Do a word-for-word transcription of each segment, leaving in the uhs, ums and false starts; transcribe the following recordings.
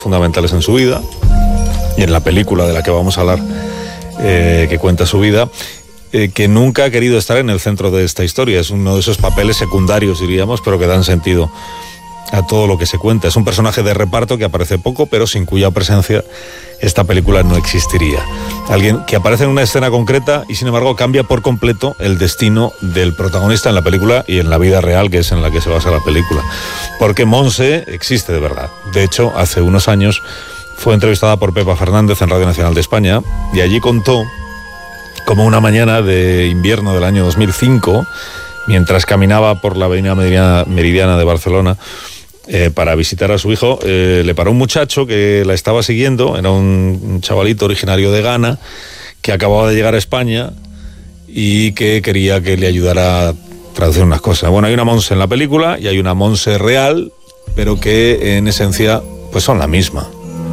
fundamentales en su vida y en la película de la que vamos a hablar, eh, que cuenta su vida, eh, que nunca ha querido estar en el centro de esta historia. Es uno de esos papeles secundarios, diríamos, pero que dan sentido a todo lo que se cuenta. Es un personaje de reparto que aparece poco, pero sin cuya presencia esta película no existiría. Alguien que aparece en una escena concreta y sin embargo cambia por completo el destino del protagonista en la película y en la vida real, que es en la que se basa la película. Porque Montse existe de verdad. De hecho, hace unos años fue entrevistada por Pepa Fernández en Radio Nacional de España y allí contó cómo una mañana de invierno del año dos mil cinco, mientras caminaba por la avenida Meridiana, Meridiana de Barcelona, Eh, para visitar a su hijo, eh, le paró un muchacho que la estaba siguiendo. Era un, un chavalito originario de Ghana que acababa de llegar a España y que quería que le ayudara a traducir unas cosas. Bueno, hay una Montse en la película y hay una Montse real, pero que en esencia pues son la misma.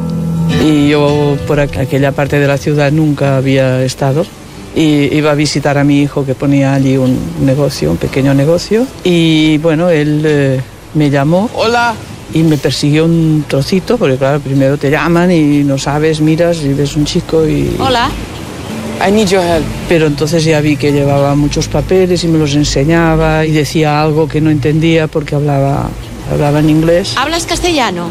Y yo por aquella parte de la ciudad nunca había estado. Y iba a visitar a mi hijo que ponía allí un negocio, un pequeño negocio. Y bueno, él... Eh, me llamó, hola, y me persiguió un trocito, porque claro, primero te llaman y no sabes, miras y ves un chico y... Hola. I need your help. Pero entonces ya vi que llevaba muchos papeles y me los enseñaba y decía algo que no entendía porque hablaba, hablaba en inglés. ¿Hablas castellano?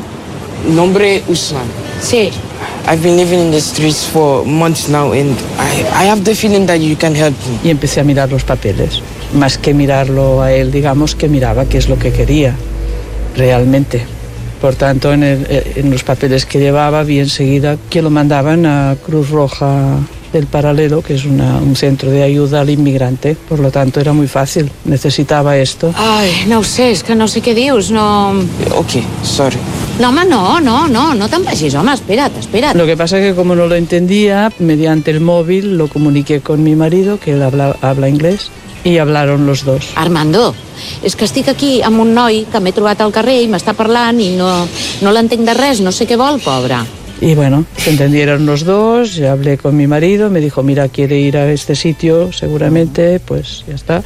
Nombre Usman. Sí. I've been living in the streets for months now and I, I have the feeling that you can help me. Y empecé a mirar los papeles. Más que mirarlo a él, digamos que miraba qué es lo que quería realmente. Por tanto, en, el, en los papeles que llevaba vi enseguida que lo mandaban a Cruz Roja del Paralelo, que es una, un centro de ayuda al inmigrante. Por lo tanto, era muy fácil. Necesitaba esto. Ai, no ho sé, és que no sé què dius, no... Ok, sorry. No, home, no, no, no, no te'n vagis, home, espera't, espera't. Lo que pasa es que como no lo entendía, mediante el móvil lo comuniqué con mi marido, que él habla, habla inglés, i hablaron los dos. Armando, és que estic aquí amb un noi que m'he trobat al carrer i m'està parlant i no, no l'entenc de res, no sé què vol, pobre. Y bueno, se entendieron los dos, yo hablé con mi marido, me dijo, mira, quiere ir a este sitio, seguramente, pues ya está.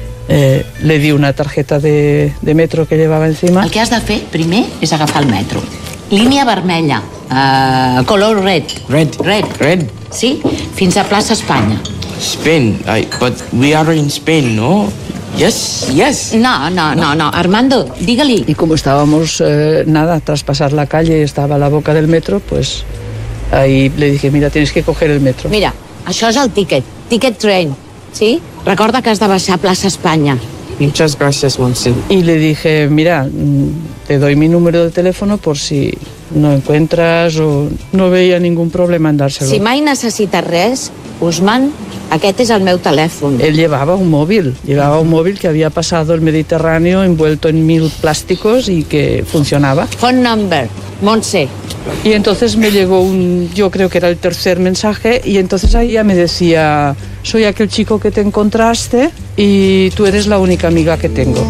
Eh, le di una tarjeta de, de metro que llevaba encima. El que has de fer, primer, és agafar el metro. Línia vermella, uh, color red. Red. Red. Red. Sí, fins a plaça Espanya. Spain, I, but we are in Spain, no? Yes, yes. No, no, no, no, Armando, digue-li. Y como estábamos, eh, nada, tras pasar la calle, estaba a la boca del metro, pues ahí le dije, mira, tienes que coger el metro. Mira, això és el ticket, ticket train, sí? Recorda que has de baixar a plaça Espanya. Muchas gracias, Montse. Y le dije, mira, te doy mi número de teléfono por si no encuentras o no veía ningún problema en dárselo. Si mai necessites res, Usman, aquest és el meu telèfon. Él llevaba un móvil, llevaba un móvil que había pasado el Mediterráneo envuelto en mil plásticos y que funcionaba. Phone number, Montse. Y entonces me llegó un, yo creo que era el tercer mensaje, y entonces ahí ya me decía, soy aquel chico que te encontraste y tú eres la única amiga que tengo.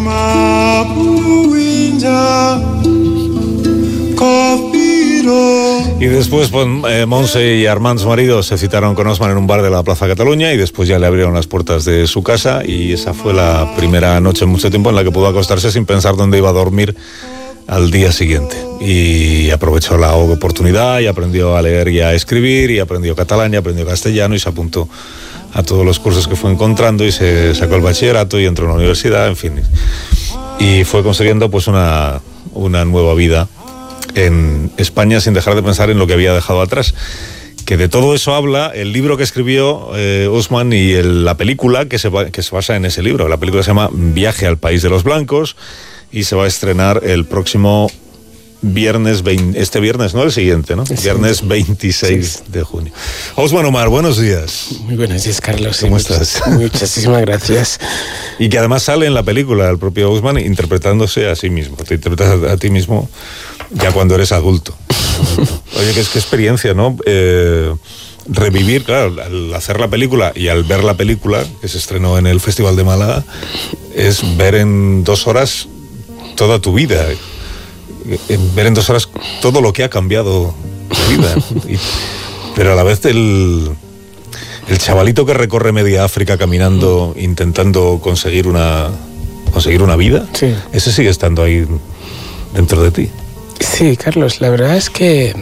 Y después pues, eh, Montse y Armand, su marido, se citaron con Osman en un bar de la Plaza Cataluña y después ya le abrieron las puertas de su casa y esa fue la primera noche en mucho tiempo en la que pudo acostarse sin pensar dónde iba a dormir al día siguiente. Y aprovechó la oportunidad y aprendió a leer y a escribir y aprendió catalán y aprendió castellano y se apuntó a todos los cursos que fue encontrando y se sacó el bachillerato y entró a la universidad, en fin. Y fue consiguiendo pues una, una nueva vida en España sin dejar de pensar en lo que había dejado atrás. Que de todo eso habla el libro que escribió eh, Usman y el, la película que se, va, que se basa en ese libro. La película se llama Viaje al País de los Blancos y se va a estrenar el próximo viernes, veinte, este viernes, ¿no? El siguiente, ¿no? Sí, viernes veintiséis sí. de junio. Usman Omar, buenos días. Muy buenos días, Carlos. ¿Cómo sí, estás? Muchísimas gracias. Y que además sale en la película el propio Usman interpretándose a sí mismo. Te interpretas a, a ti mismo ya cuando eres adulto. Oye, qué, qué experiencia, ¿no? Eh, revivir, claro, al hacer la película y al ver la película, que se estrenó en el Festival de Málaga, es ver en dos horas toda tu vida. Ver en dos horas todo lo que ha cambiado tu vida. Y, pero a la vez el, el chavalito que recorre media África caminando, intentando conseguir una conseguir una vida, sí. Ese sigue estando ahí dentro de ti. Sí, Carlos, la verdad es que